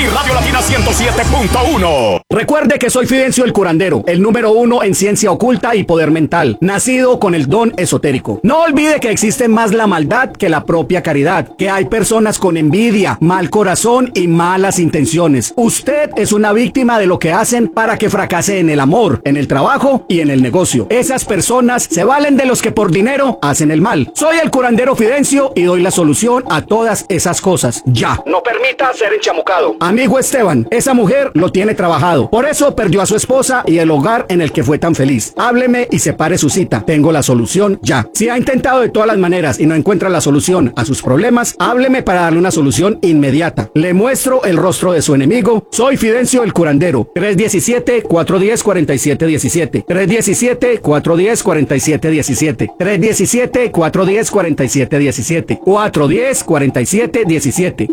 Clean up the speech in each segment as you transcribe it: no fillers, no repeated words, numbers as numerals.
y Radio Latina 107.1. Recuerde que soy Fidencio el curandero, el número 1 en ciencia oculta y poder mental, nacido con el don esotérico. No olvide que existe más la maldad que la propia caridad, que hay personas con envidia, mal corazón y malas intenciones. Usted es una víctima de lo que hacen para que fracase en el amor, en el trabajo y en el negocio. Esas personas se valen de los que por dinero hacen el mal. Soy el curandero Fidencio y doy la solución a todas esas cosas. Ya. No permita ser enchamucado. Amigo Esteban, esa mujer lo tiene trabajado. Por eso perdió a su esposa y el hogar en el que fue tan feliz. Hábleme y separe su cita. Tengo la solución ya. Si ha intentado de todas las maneras y no encuentra la solución a sus problemas, hábleme para darle una solución inmediata. Le muestro el rostro de su enemigo. Soy Fidencio el curandero. 317-410-4717. 317-410-4717. 317-410-4717. 410-4717.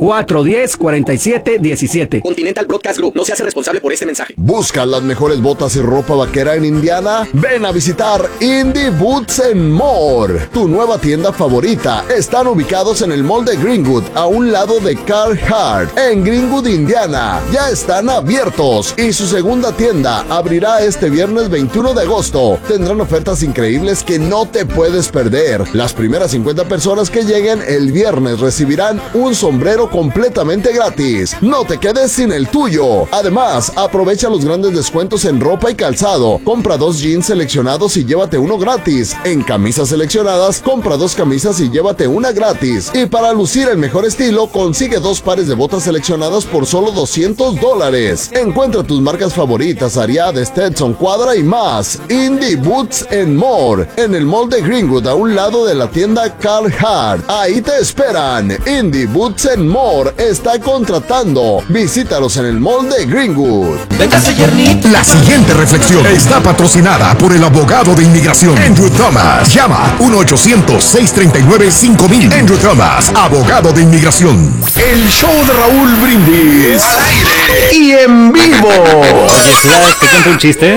410-4717. Continental Broadcast Group no se hace responsable por este mensaje. ¿Buscas las mejores botas y ropa vaquera en Indiana? Ven a visitar Indie Boots and More, tu nueva tienda favorita. Están ubicados en el mall de Greenwood, a un lado de Carhartt, en Greenwood, Indiana. Ya están abiertos y su segunda tienda abrirá este viernes 21 de agosto. Tendrán ofertas increíbles que no te puedes perder. Las primeras 50 personas que lleguen el viernes recibirán un sombrero completamente gratis. No te quedes sin el tuyo. Además, aprovecha los grandes descuentos en ropa y calzado. Compra 2 jeans seleccionados y llévate uno gratis. En camisas seleccionadas, compra 2 camisas y llévate una gratis. Y para lucir el mejor estilo, consigue 2 pares de botas seleccionadas por solo $200. Encuentra tus marcas favoritas, Ariat, Stetson, Quadra y más. Indie Boots and More, en el mall de Greenwood, a un lado de la tienda Carhartt. Ahí te esperan. Indie Boots and More está contratando. Visítalos en el mall de Greenwood. La siguiente reflexión está patrocinada por el abogado de inmigración Andrew Thomas. Llama 1-800-639-5000. Andrew Thomas, abogado de inmigración. El show de Raúl Brindis. Al aire y en vivo. ¿Te cuento un chiste?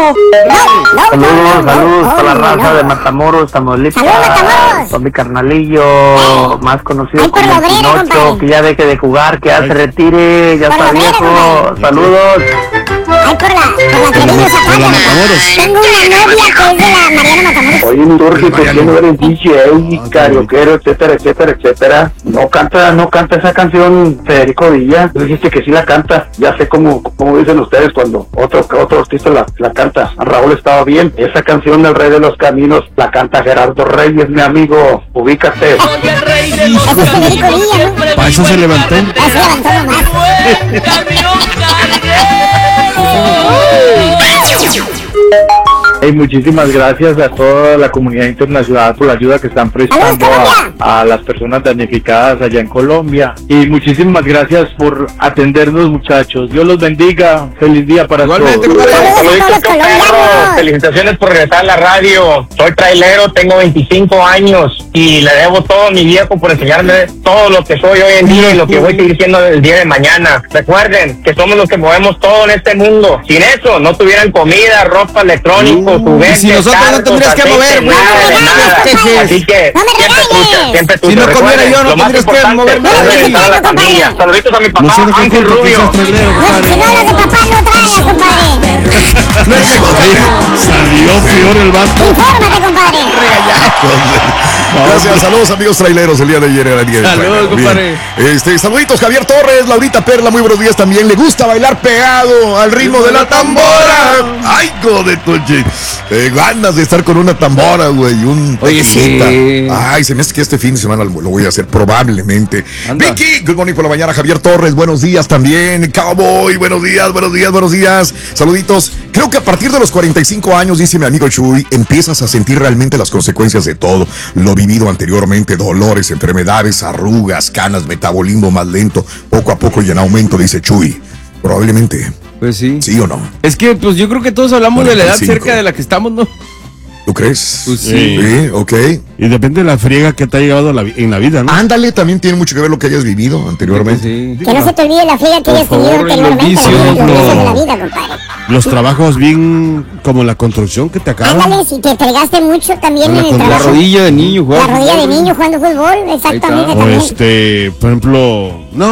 Saludos a la raza de Matamoros, Tamaulipas. Con mi carnalillo, más conocido como el Pinocho, que ya deje de jugar, que ya se retire, ya está viejo. Saludos. Ay, por la Treviño Zapata. Tengo una novia que es de la Mariana Matamoros. Oye, Jorge, ¿por qué no eres DJ, carioquero, etcétera, etcétera, etcétera? No canta esa canción Federico Villa. Tú dijiste que sí la canta. Ya sé cómo dicen ustedes cuando otro artista la canta. Raúl estaba bien. Esa canción del Rey de los Caminos la canta Gerardo Reyes, mi amigo. Ubícate. Oye, el Rey de los Caminos. Ese es Federico Villa, ¿no? Para eso se levantó. Se levantó nomás. Hey, muchísimas gracias a toda la comunidad internacional por la ayuda que están prestando a las personas damnificadas allá en Colombia. Y muchísimas gracias por atendernos, muchachos. Dios los bendiga. Feliz día para todos. Saluditos, colombianos. Felicitaciones por regresar a la radio. Soy trailero, tengo 25 años y le debo todo a mi viejo por enseñarme todo lo que soy hoy en día y lo que voy a seguir siendo el día de mañana. Recuerden que somos los que movemos todo en este mundo. Sin eso, no tuvieran comida, ropa, electrónicos, juguetes, si nosotros carros, no tendrías que aceite, mover, güey. nada. Así que siempre escucha. Si no comiera yo, no tendrías que mover nada. A la familia. Saluditos a mi papá, Ángel Rubio. Si no hablas de papá, no traigas, compadre. Salió peor el vato. Infórmate, compadre. Gracias, saludos amigos traileros. El día de ayer era el día de Saludos, compadre. Saluditos, Javier Torres, Laurita Perla, muy buenos días también. Le gusta bailar pegado al ritmo de la tambora. Ay, de toche. Ganas de estar con una tambora, güey. Oye, sí. Ay, se me hace que este fin de semana lo voy a hacer probablemente. Anda. Vicky, good morning por la mañana. Javier Torres, buenos días también. Cowboy, buenos días. Saluditos. Creo que a partir de los 45 años, dice mi amigo Chuy, empiezas a sentir realmente las consecuencias de todo lo vivido anteriormente: dolores, enfermedades, arrugas, canas, metabolismo más lento, poco a poco y en aumento, dice Chuy. Probablemente. Pues sí. ¿Sí o no? Es que, pues yo creo que todos hablamos de la edad cerca de la que estamos, ¿no? ¿Tú crees? Pues sí. Sí, ok. Y depende de la friega que te ha llegado en la vida, ¿no? Ándale, también tiene mucho que ver lo que hayas vivido anteriormente. Sí. Que no se te olvide la friega que hayas tenido anteriormente. Los vicios de la vida, compadre. Los trabajos bien como la construcción que te acaban. Ándale, si te entregaste mucho también en el trabajo. La rodilla de niño jugando. La rodilla de niño jugando fútbol, exactamente. O por ejemplo, no.